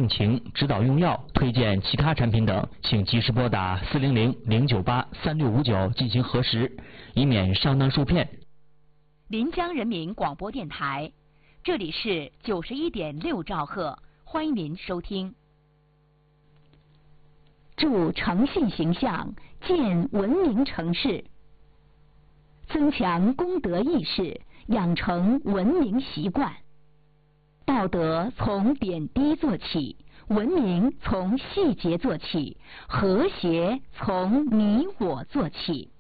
病情、指导用药、推荐其他产品等，请及时拨打400-098-3659进行核实，以免上当受骗。 临江人民广播电台，这里是91.6兆赫，欢迎您收听。助诚信形象，建文明城市，增强公德意识，养成文明习惯。道德从点滴做起，文明从细节做起，和谐从你我做起。